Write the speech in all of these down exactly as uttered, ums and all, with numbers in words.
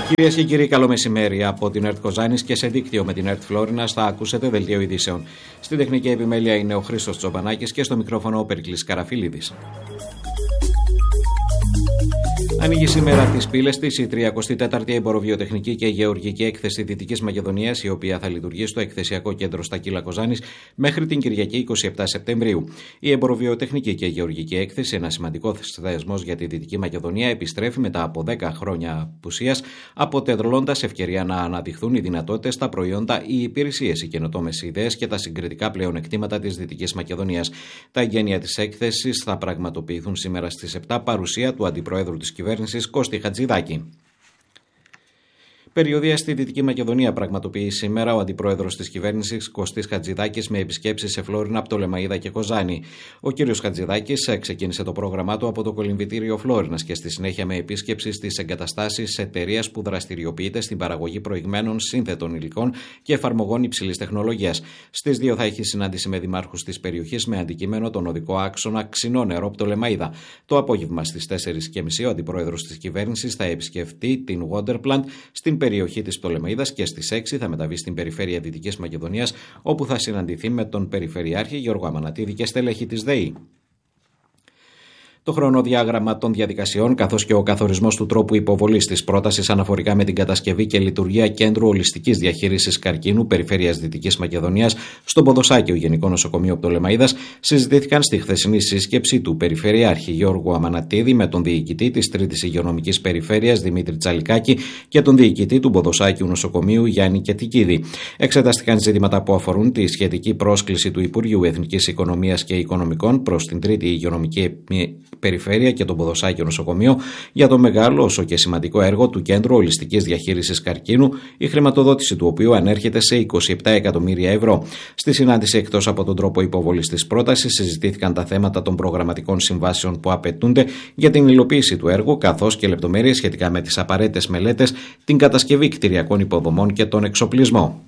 Κυρίες και κύριοι, καλό μεσημέρι από την ΕΡΤ Κοζάνης και σε δίκτυο με την ΕΡΤ Φλόρινας θα ακούσετε δελτίο ειδήσεων. Στην τεχνική επιμέλεια είναι ο Χρήστος Τσοπανάκης και στο μικρόφωνο ο Περικλής Καραφιλίδης. Ανοίγει σήμερα τις πύλες της η τριακοστή τέταρτη Εμποροβιοτεχνική και Γεωργική Έκθεση Δυτικής Μακεδονίας, η οποία θα λειτουργεί στο Εκθεσιακό Κέντρο Στακύλα Κοζάνης μέχρι την Κυριακή είκοσι επτά Σεπτεμβρίου. Η Εμποροβιοτεχνική και Γεωργική Έκθεση, ένα σημαντικό θεσμός για τη Δυτική Μακεδονία, επιστρέφει μετά από δέκα χρόνια απουσίας, αποτελώντας ευκαιρία να αναδειχθούν οι δυνατότητες, τα προϊόντα, οι υπηρεσίες, οι καινοτόμες ιδέες και τα συγκριτικά πλεονεκτήματα της Δυτικής Μακεδονίας. Τα εγγένεια της έκθεσης θα πραγματοποιηθούν σήμερα στις επτά, παρουσία του Αντιπροέδρου της Κυβέρνησης Κώστη Χατζηδάκη. Περιοδεία στη Δυτική Μακεδονία πραγματοποιεί σήμερα ο Αντιπρόεδρος της Κυβέρνησης Κωστής Χατζηδάκης με επισκέψεις σε Φλόρινα, Πτολεμαΐδα και Κοζάνη. Ο κ. Χατζηδάκης ξεκίνησε το πρόγραμμά του από το κολυμβητήριο Φλόρινας και στη συνέχεια με επίσκεψη στις εγκαταστάσεις εταιρείας που δραστηριοποιείται στην παραγωγή προηγμένων σύνθετων υλικών και εφαρμογών υψηλής τεχνολογίας. Στις δύο θα έχει συνάντηση με δημάρχους της περιοχής με αντικείμενο τον οδικό άξονα Ξινό Νερό Πτολεμαΐδα. Το απόγευμα στις τέσσερις και μισή ο Αντιπρόεδρος της Κυβέρνησης θα επισκεφτεί την Waterplant στην περιοχή της Πτολεμαΐδας και στις έξι θα μεταβεί στην περιφέρεια Δυτικής Μακεδονίας, όπου θα συναντηθεί με τον Περιφερειάρχη Γιώργο Αμανατίδη και στελέχη της ΔΕΗ. Το χρονοδιάγραμμα των διαδικασιών καθώς και ο καθορισμός του τρόπου υποβολής της πρότασης αναφορικά με την κατασκευή και λειτουργία Κέντρου Ολιστικής Διαχείρισης Καρκίνου Περιφέρειας Δυτικής Μακεδονίας στο Ποδοσάκιο Γενικό Νοσοκομείο Πτολεμαΐδας συζητήθηκαν στη χθεσινή σύσκεψη του Περιφερειάρχη Γιώργου Αμανατίδη με τον διοικητή της Τρίτης Υγειονομικής Περιφέρειας Δημήτρη Τσαλικάκη και τον διοικητή του Ποδοσάκιου Νοσοκομείου Γιάννη Κετικίδη. Εξετάστηκαν ζητήματα που αφορούν τη σχετική πρόσκληση του Υπουργείου Εθνικής Οικονομίας και Οικονομικών προς την Τρίτη Υγειονομική Περιφέρεια και τον Ποδοσάκιο Νοσοκομείο για το μεγάλο όσο και σημαντικό έργο του Κέντρου Ολιστικής Διαχείρισης Καρκίνου, η χρηματοδότηση του οποίου ανέρχεται σε είκοσι επτά εκατομμύρια ευρώ. Στη συνάντηση, εκτός από τον τρόπο υποβολής της πρότασης, συζητήθηκαν τα θέματα των προγραμματικών συμβάσεων που απαιτούνται για την υλοποίηση του έργου, καθώς και λεπτομέρειες σχετικά με τις απαραίτητες μελέτες, την κατασκευή κτηριακών υποδομών και τον εξοπλισμό.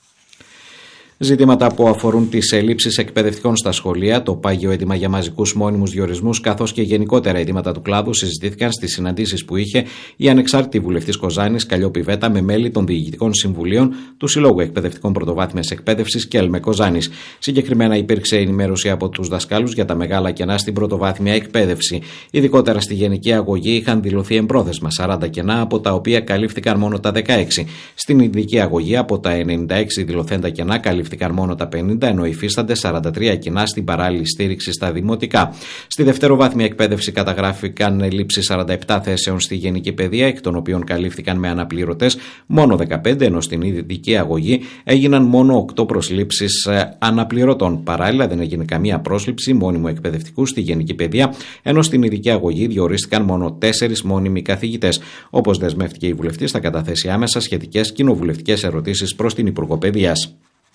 Ζητήματα που αφορούν τις ελλείψεις εκπαιδευτικών στα σχολεία, το πάγιο αίτημα για μαζικούς μόνιμους διορισμούς, καθώς και γενικότερα αιτήματα του κλάδου συζητήθηκαν στις συναντήσεις που είχε η ανεξάρτητη βουλευτής Κοζάνης Καλλιόπη Βέτα με μέλη των διοικητικών συμβουλίων του Συλλόγου Εκπαιδευτικών Πρωτοβάθμιας Εκπαίδευσης και ΕΛΜΕ Κοζάνης. Συγκεκριμένα υπήρξε ενημέρωση από τους δασκάλους για τα μεγάλα κενά στην πρωτοβάθμια εκπαίδευση. Ειδικότερα στη γενική αγωγή είχαν δηλωθεί εμπρόθεσμα σαράντα κενά, από τα οποία καλύφθηκαν μόνο τα δεκαέξι. Στην ειδική αγωγή από τα ενενήντα έξι δηλωθέντα κενά καλύφθηκαν μόνο τα πενήντα, ενώ υφίστανται σαράντα τρία κενά στην παράλληλη στήριξη στα δημοτικά. Στη δευτεροβάθμια εκπαίδευση καταγράφηκαν ελλείψεις σαράντα επτά θέσεων στη γενική παιδεία, εκ των οποίων καλύφθηκαν με αναπληρωτές μόνο δεκαπέντε, ενώ στην ειδική αγωγή έγιναν μόνο οκτώ προσλήψεις αναπληρωτών. Παράλληλα, δεν έγινε καμία πρόσληψη μόνιμου εκπαιδευτικού στη γενική παιδεία, ενώ στην ειδική αγωγή διορίστηκαν μόνο τέσσερις μόνιμοι καθηγητές. Όπως δεσμεύτηκε η βουλευτής, θα καταθέσει άμεσα σχετικές κοινοβουλευτικές ερωτήσεις προς την Υπουργό Παιδείας.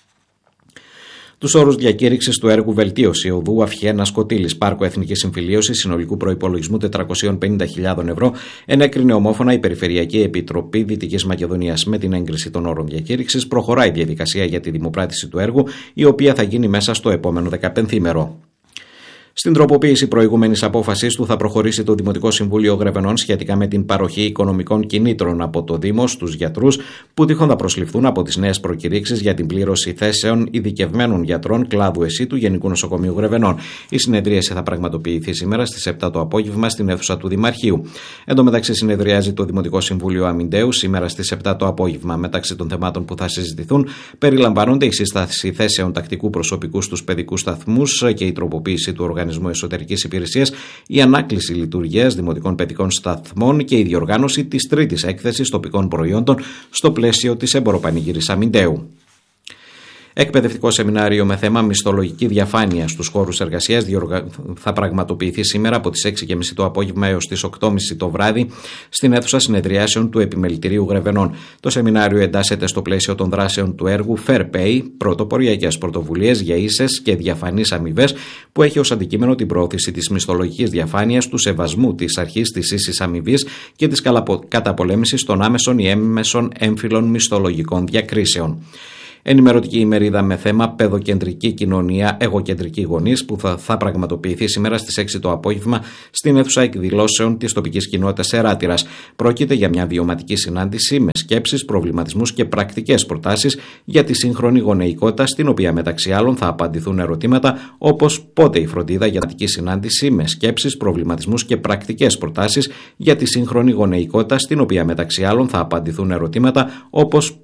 Τους όρους διακήρυξης του έργου Βελτίωση οδού Αυχένα Σκοτήλης, Πάρκο Εθνικής Συμφιλίωσης, συνολικού προϋπολογισμού τετρακόσιες πενήντα χιλιάδες ευρώ, ενέκρινε ομόφωνα η Περιφερειακή Επιτροπή Δυτικής Μακεδονίας. Με την έγκριση των όρων διακήρυξης, προχωράει η διαδικασία για τη δημοπράτηση του έργου, η οποία θα γίνει μέσα στο επόμενο δεκαπενθήμερο. Στην τροποποίηση προηγούμενης απόφασης του θα προχωρήσει το Δημοτικό Συμβούλιο Γρεβενών σχετικά με την παροχή οικονομικών κινήτρων από το Δήμο στους γιατρούς που τυχόν θα προσληφθούν από τις νέες προκηρύξεις για την πλήρωση θέσεων ειδικευμένων γιατρών κλάδου ΕΣΥ του Γενικού Νοσοκομείου Γρεβενών. Η συνεδρίαση θα πραγματοποιηθεί σήμερα στις επτά το απόγευμα στην αίθουσα του Δημαρχείου. Εν τω μεταξύ, συνεδριάζει το Δημοτικό Συμβούλιο Αμυντέου σήμερα στις επτά το απόγευμα. Μεταξύ των θεμάτων που θα συζητηθούν περιλαμβάνονται η σύσταση θέσεων τακτικού προσωπικού στους παιδικούς σταθμούς και η τροποποίηση του οργανισμού Εσωτερικής Υπηρεσίας, η ανάκληση λειτουργίας δημοτικών παιδικών σταθμών και η διοργάνωση της τρίτης έκθεσης τοπικών προϊόντων στο πλαίσιο της Εμποροπανηγύρης Αμυντέου. Εκπαιδευτικό σεμινάριο με θέμα μισθολογική διαφάνεια στους χώρους εργασίας θα πραγματοποιηθεί σήμερα από τις έξι και μισή το απόγευμα έως τις οκτώ και μισή το βράδυ στην αίθουσα συνεδριάσεων του Επιμελητηρίου Γρεβενών. Το σεμινάριο εντάσσεται στο πλαίσιο των δράσεων του έργου Fair Pay, πρωτοποριακές πρωτοβουλίες για ίσες και διαφανείς αμοιβές, που έχει ως αντικείμενο την προώθηση της μισθολογικής διαφάνειας, του σεβασμού της αρχής της ίσης αμοιβής και της καταπολέμησης των άμεσων ή έμμεσων έμφυλων μισθολογικών διακρίσεων. Ενημερωτική ημερίδα με θέμα παιδοκεντρική κοινωνία, εγωκεντρική γονείς, που θα, θα πραγματοποιηθεί σήμερα στις έξι το απόγευμα στην αίθουσα εκδηλώσεων της τοπικής κοινότητας Εράτηρας. Πρόκειται για μια βιωματική συνάντηση με σκέψεις, προβληματισμούς και πρακτικές προτάσεις για τη σύγχρονη γονεϊκότητα, στην οποία μεταξύ άλλων θα απαντηθούν ερωτήματα όπως πότε η φροντίδα, για τη συνάντηση με σκέψεις, προβληματισμούς και πρακτικές προτάσεις για τη σύγχρονη γονεϊκότητα, στην οποία μεταξύ άλλων θα απαντηθούν ερωτήματα όπως